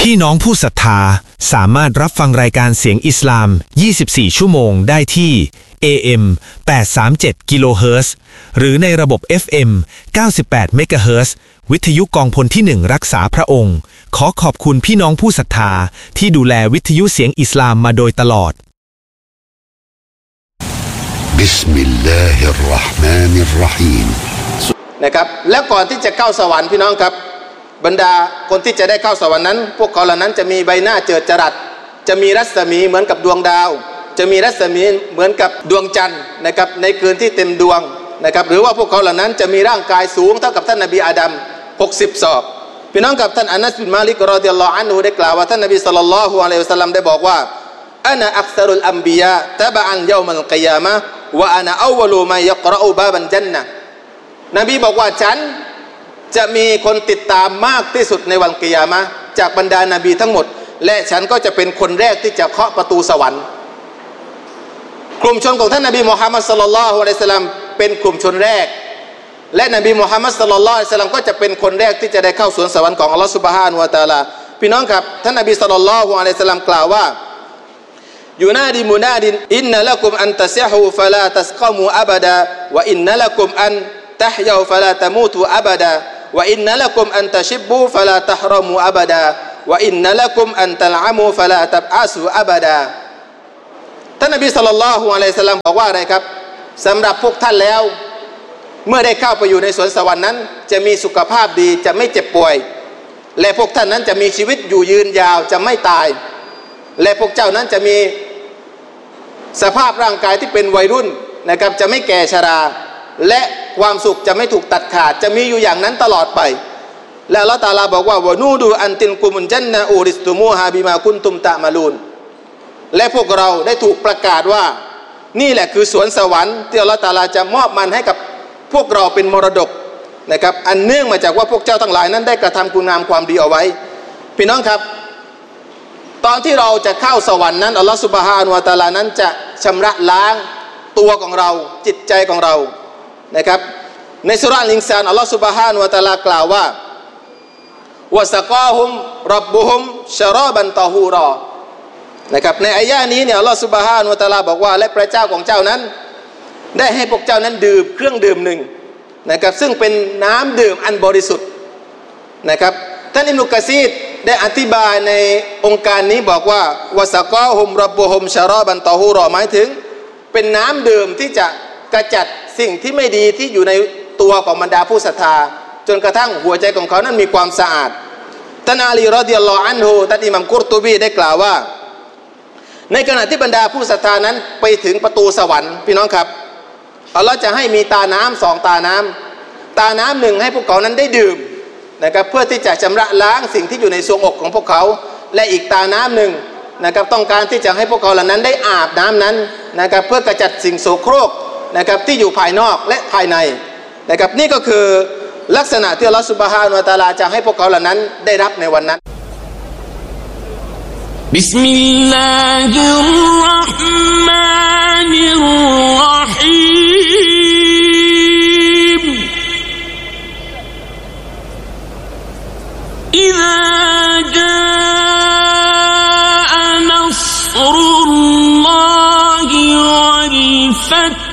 พี่น้องผู้ศรัทธาสามารถรับฟังรายการเสียงอิสลาม24ชั่วโมงได้ที่ AM 837กิโลเฮิรตซ์หรือในระบบ FM 98เมกะเฮิรตซ์วิทยุกองพลที่1รักษาพระองค์ขอขอบคุณพี่น้องผู้ศรัทธาที่ดูแลวิทยุเสียงอิสลามมาโดยตลอดบิสมิลลาฮิรเราะห์มานิรเราะฮีมนะครับแล้วก่อนที่จะเข้าสวรรค์พี่น้องครับบรรดาคนที่จะได้เข้าสวรรค์นั้นพวกเขาเหล่านั้นจะมีใบหน้าเจิดจรัสจะมีรัศมีเหมือนกับดวงดาวจะมีรัศมีเหมือนกับดวงจันทร์นะครับในคืนที่เต็มดวงนะครับหรือว่าพวกเขาเหล่านั้นจะมีร่างกายสูงเท่ากับท่านนบีอาดัม60 ศอกพี่น้องครับท่านอานัสบินมาลิกรอฎิยัลลอฮุอันฮุได้กล่าวว่าท่านนบีศ็อลลัลลอฮุอะลัยฮิวะซัลลัมได้บอกว่าอะนะอักษรุลอัมบิยาตะบะอันยอมัลกิยามะฮ์วะอะนะอัววะลุมัยยักเราะบาบันญันนะห์นบีบอกว่าฉันจะมีคนติดตามมากที่สุดในวันกิยามะห์จากบรรดานบีทั้งหมดและฉันก็จะเป็นคนแรกที่จะเคาะประตูสวรรค์กลุ่มชนของท่านนบีมุฮัมมัดศ็อลลัลลอฮุอะลัยฮิวะซัลลัมเป็นกลุ่มชนแรกและนบีมุฮัมมัดศ็อลลัลลอฮุอะลัยฮิวะซัลลัมก็จะเป็นคนแรกที่จะได้เข้าสวนสวรรค์ของอัลเลาะห์ซุบฮานะฮูวะตะอาลาพี่น้องครับท่านนบีศ็อลลัลลอฮุอะลัยฮิวะซัลลัมกล่าวว่ายูนาดีมุนาดินอินนะละกุมอันตัสยะฮูฟะลาตัสกะมูอะบะดาwa inna lakum an tahyau fala tamutu abada wa inna lakum an tashibbu fala tahramu abada wa inna lakum an tal'amu fala tab'asu abadaท่านนบีศ็อลลัลลอฮุอะลัยฮิวะซัลลัมบอกว่าอะไรครับสำหรับพวกท่านแล้วเมื่อได้เข้าไปอยู่ในสวนสวรรค์นั้นจะมีสุขภาพดีจะไม่เจ็บป่วยและพวกท่านนั้นจะมีชีวิตอยู่ยืนยาวจะไม่ตายและพวกเจ้านั้นจะมีสภาพร่างกายที่เป็นวัยรุ่นนะครับจะไม่แก่ชราและความสุขจะไม่ถูกตัดขาดจะมีอยู่อย่างนั้นตลอดไปและอัลเลาะห์ตะอาลาบอกว่าวะนูดูอันติลกุมุนญันนะอูริสตุมูฮาบิมากุนตุมตะมาลูนและพวกเราได้ถูกประกาศว่านี่แหละคือสวนสวรรค์ที่อัลเลาะห์ตะอาลาจะมอบมันให้กับพวกเราเป็นมรดกนะครับอันเนื่องมาจากว่าพวกเจ้าทั้งหลายนั้นได้กระทำคุณงามความดีเอาไว้พี่น้องครับตอนที่เราจะเข้าสวรรค์นั้นอัลเลาะห์ซุบฮานะฮูวะตะอาลานั้นจะชำระล้างตัวของเราจิตใจของเรานะครับในซูเราะห์อัลอินซานอัลเลาะห์ซุบฮานะฮูวะตะอาลากล่าวว่าวะซะกอฮุมร็อบบุฮุมชะรอบันตอฮูรอนะครับในอายะห์นี้เนี่ยอัลเลาะห์ซุบฮานะฮูวะตะอาลาบอกว่าและพระเจ้าของเจ้านั้นได้ให้พวกเจ้านั้นดื่มเครื่องดื่มหนึ่งนะครับซึ่งเป็นน้ำดื่มอันบริสุทธิ์นะครับท่านอิบนุกะซีรได้อธิบายในองค์การนี้บอกว่าวะซะกอฮุมร็อบบุฮุมชะรอบันตอฮูรอหมายถึงเป็นน้ำดื่มที่จะกระจัดสิ่งที่ไม่ดีที่อยู่ในตัวของบรรดาผู้ศรัทธาจนกระทั่งหัวใจของเขานั้นมีความสะอาดท่านอาลีรอฎิยัลลอฮุอันฮุท่านอิหม่ามกุรตุบีได้กล่าวว่าในขณะที่บรรดาผู้ศรัทธานั้นไปถึงประตูสวรรค์พี่น้องครับอัลเลาะห์จะให้มีตาน้ำ2ตาน้ำหนึ่งให้พวกเขานั้นได้ดื่มนะครับเพื่อที่จะชำระล้างสิ่งที่อยู่ในทรวงอกของพวกเขาและอีกตาน้ำหนึ่งนะครับต้องการที่จะให้พวกเขาเหล่านั้นได้อาบน้ำนั้นนะครับเพื่อกระจัดสิ่งโสโครกนะครับที่อยู่ภายนอกและภายในนะครับนี่ก็คือลักษณะที่อัลเลาะห์ซุบฮานะฮูวะตะอาลาจะให้พวกเขาเหล่านั้นได้รับในวันนั้นบิสมิลลาฮิรเราะห์มานิรเราะฮีมอิซาจาอะนัศรุลลอฮิวัลฟัต